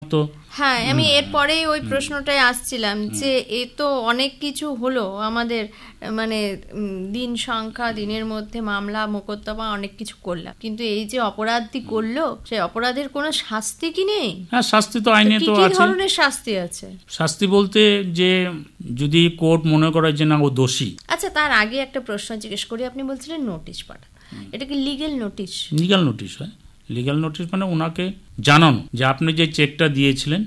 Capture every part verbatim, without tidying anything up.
তো হ্যাঁ, আমি এরপরেই ওই প্রশ্নটাই আসছিলাম যে এ তো অনেক কিছু হলো আমাদের, মানে দিন সংখ্যা, দিনের মধ্যে মামলা মোকদ্দমা অনেক কিছু করলাম, কিন্তু এই যে অপরাধী করলো সেই অপরাধের কোনো শাস্তি কি নেই? হ্যাঁ, শাস্তি তো আইনে তো আছে। কি ধরনের শাস্তি আছে? শাস্তি বলতে যে যদি কোর্ট মনে করে যে না ও দোষী। আচ্ছা, তার আগে একটা প্রশ্ন জিজ্ঞেস করি। আপনি বলছিলেন নোটিশ পাঠান, এটা কি লিগ্যাল নোটিশ? লিগ্যাল নোটিশ হয়। লিগ্যাল নোটিশ মানে ওনাকে জানানো যে আপনি যে চেকটা দিয়েছিলেন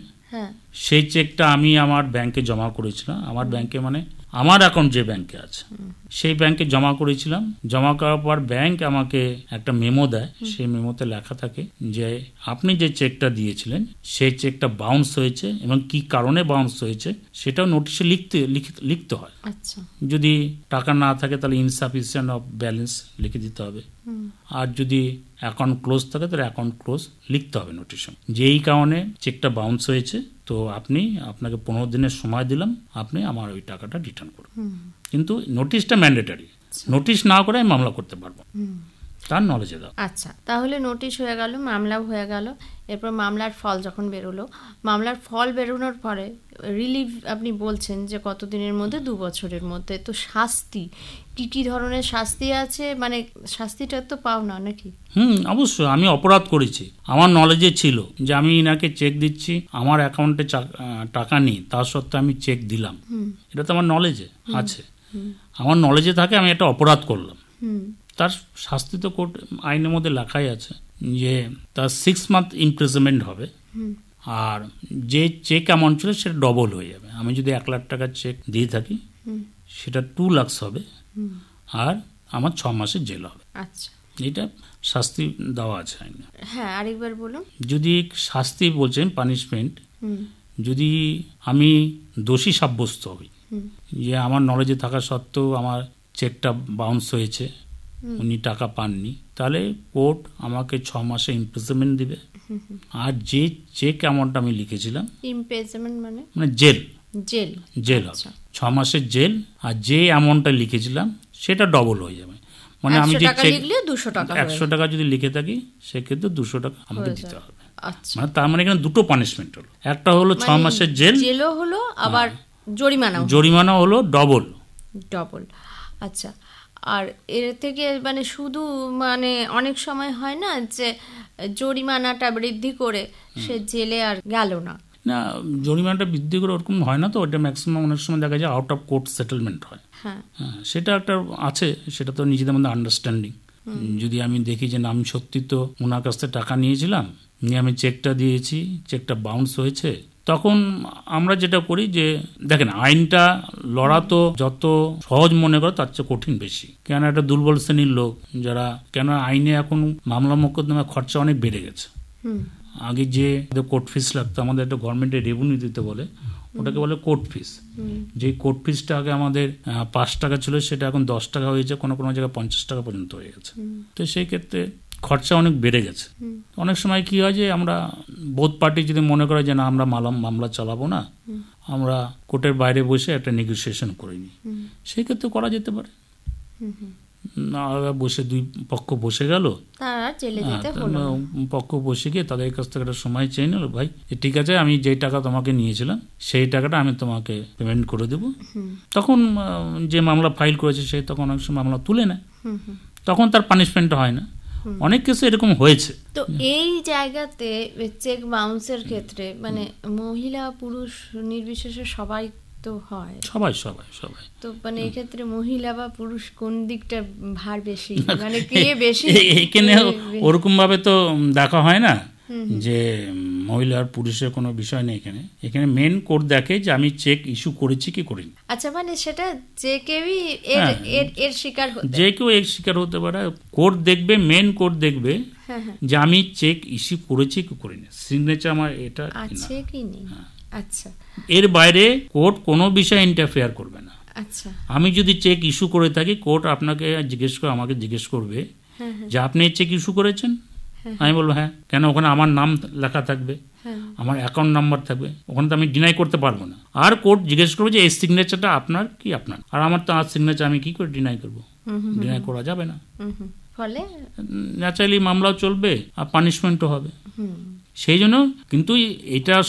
সেই চেকটা আমি আমার ব্যাংকে জমা করেছিলাম, আমার ব্যাংকে মানে আমার অ্যাকাউন্ট যে ব্যাংকে আছে সেই ব্যাংকে জমা করেছিলাম। জমা করার পর ব্যাংক আমাকে একটা মেমো দেয়, সেই মেমোতে লেখা থাকে যে আপনি যে চেকটা দিয়েছিলেন সেই চেকটা বাউন্স হয়েছে এবং কি কারণে বাউন্স হয়েছে সেটাও নোটিশে লিখতে লিখতে হয়। যদি টাকা না থাকে তাহলে ইনসাফিসিয়েন্ট অফ ব্যালেন্স লিখে দিতে হবে, আর যদি অ্যাকাউন্ট ক্লোজ থাকে তাহলে অ্যাকাউন্ট ক্লোজ লিখতে হবে নোটিশে, যে এই কারণে চেকটা বাউন্স হয়েছে, তো আপনি আপনাকে পনেরো দিনের সময় দিলাম, আপনি আমার ওই টাকাটা রিটার্ন করুন। কিন্তু নোটিশটা ম্যান্ডেটারি, নোটিশ না করে আমি মামলা করতে পারবো, তার নলেজে দাও। আচ্ছা, তাহলে নোটিশ হয়ে গেল, মামলাও হয়ে গেল, এরপর মামলার ফল যখন বেরোলো, মামলার ফল বেরোনোর পরে রিলিভ আপনি বলছেন যে কতদিনের মধ্যে? দু বছরের মধ্যে। তো শাস্তি কি কি ধরনের শাস্তি আছে? মানে শাস্তিটা তো পাও না নাকি? হুম, অবশ্যই। আমি অপরাধ করেছি, আমার নলেজে ছিল যে আমি ইনাকে চেক দিচ্ছি, আমার অ্যাকাউন্টে টাকা নেই, তার সত্ত্বেও আমি চেক দিলাম, এটা তো আমার নলেজে আছে। আমার নলেজে থাকে আমি একটা অপরাধ করলাম, তার শাস্তি তো কোর্ট আইনের মধ্যে লেখাই আছে যে তার সিক্স মান্থ ইমপ্রিজনমেন্ট হবে, আর যে চেক অ্যামাউন্ট ছিল সেটা ডবল হয়ে যাবে। আমি যদি এক লাখ টাকার চেক দিয়ে থাকি সেটা টু লাখস হবে, আর আমার ছ মাসের জেল হবে। আচ্ছা, এটা শাস্তি দেওয়া আছে আইনে। হ্যাঁ, আরেকবার বলুন। যদি শাস্তি বলছেন পানিশমেন্ট, যদি আমি দোষী সাব্যস্ত হই, যে আমার নলেজে থাকা সত্ত্বেও আমার চেকটা বাউন্স হয়েছে, উনি টাকা পাননি, তাহলে কোর্ট আমাকে ছ মাসে ইমপ্রিজনমেন্ট দিবে, আর যে চেক অ্যামাউন্ট আমি লিখেছিলাম, ইমপ্রিজনমেন্ট মানে মানে জেল, জেল জেল হবে, ছ মাসের জেল, আর যে অ্যামাউন্টটা লিখেছিলাম সেটা ডবল হয়ে যাবে। মানে আমি যে চেক একশো টাকা যদি লিখে থাকি সেক্ষেত্রে দুশো টাকা আমাকে দিতে হবে। মানে তার মানে এখানে দুটো পানিশমেন্ট হলো, একটা হলো ছ মাসের জেল, জেলও হলো, আবার জরিমানা জরিমানা হলো ডবল ডবল আচ্ছা, আর এর থেকে মানে শুধু মানে অনেক সময় হয় না যে জরিমানাটা বৃদ্ধি করে সে জেলে আর গেল না, না জরিমানাটা বৃদ্ধি করে ওরকম হয় না, তো ওটা ম্যাক্সিমাম অনেক সময় দেখা যায় আউট অফ কোর্ট সেটেলমেন্ট হয়। হ্যাঁ, সেটা একটা আছে, সেটা তো নিজেদের মধ্যে আন্ডারস্ট্যান্ডিং। যদি আমি দেখি যে না আমি সত্যি তো ওনার কাছ থেকে টাকা নিয়েছিলাম, নিয়ে আমি চেকটা দিয়েছি, চেকটা বাউন্স হয়েছে, তখন আমরা যেটা করি যে দেখেন আইনটা লড়া তো যত সহজ মনে করে তার চেয়ে কঠিন বেশি, কেন একটা দুর্বল শ্রেণীর লোক যারা, কেন আইনে এখন মামলা মোকদ্দমার খরচা অনেক বেড়ে গেছে। আগে যে কোর্ট ফিস লাগতো, আমাদের একটা গভর্নমেন্টের রেভিনিউ দিতে বলে, ওটাকে বলে কোর্ট ফিস। যে কোর্ট ফিসটা আগে আমাদের পাঁচ টাকা ছিল সেটা এখন দশ টাকা হয়েছে, কোনো কোনো জায়গায় পঞ্চাশ টাকা পর্যন্ত হয়ে গেছে। তো সেই ক্ষেত্রে খরচা অনেক বেড়ে গেছে। অনেক সময় কি হয় যে আমরা বোথ পার্টি যদি মনে করে যে না আমরা মালাম মামলা চালাবো না, আমরা কোর্টের বাইরে বসে একটা নেগোসিয়েশন করে নিই, সেই ক্ষেত্রে করা যেতে পারে। বসে দুই পক্ষ বসে গেল, পক্ষ বসে গিয়ে তাদের কাছ থেকে একটা সময় চেয়ে নিল, ভাই ঠিক আছে আমি যে টাকা তোমাকে নিয়েছিলাম সেই টাকাটা আমি তোমাকে পেমেন্ট করে দেবো। তখন যে মামলা ফাইল করেছে সে তখন অনেক সময় মামলা তুলে নেয়, তখন তার পানিশমেন্ট হয় না। অনেক কিছু এরকম হয়েছে। তো এই জায়গাতে চেক বাউন্সের ক্ষেত্রে মানে মহিলা পুরুষ নির্বিশেষে সবাই তো হয়, সবাই সবাই সবাই তো মানে এই ক্ষেত্রে মহিলা বা পুরুষ কোন দিকটা ভার বেশি, মানে কে বেশি? এখানে ওরকম ভাবে তো দেখা হয় না যে মহিলা আর পুরুষের কোনো বিষয় নেই। এখানে এখানে মেন কোর্ট দেখে যে আমি চেক ইস্যু করেছি কি করিনি। আচ্ছা, মানে সেটা যে কেউই এর এর শিকার হতে, যে কেউ এর শিকার হতে পারে। কোর্ট দেখবে, মেন কোর্ট দেখবে যে আমি চেক ইস্যু করেছি কি করিনি, সিগনেচার আমার এটা আছে কি নেই। আচ্ছা, এর বাইরে কোর্ট কোনো বিষয়ে ইন্টারফেয়ার করবে না। আচ্ছা, আমি যদি চেক ইস্যু করে থাকি, কোর্ট আপনাকে জিজ্ঞেস করে আমাকে জিজ্ঞেস করবে যে আপনি চেক ইস্যু করেছেন, আমি বলবো হ্যাঁ। কেন? ওখানে আমার নাম লেখা থাকবে, আমার অ্যাকাউন্ট নাম্বার থাকবে, ওখানে তো আমি ডিনাই করতে পারবো না। আর কোর্ট জিজ্ঞেস করবে যে এই সিগনেচারটা আপনার কি আপনার, আর আমার তো আর সিগনেচার আমি কি করে ডিনাই করবো? ডিনাই করা যাবে না। ফলে ন্যাচারালি মামলাও চলবে আর পানিশমেন্টও হবে। সেই জন্য কিন্তু এটা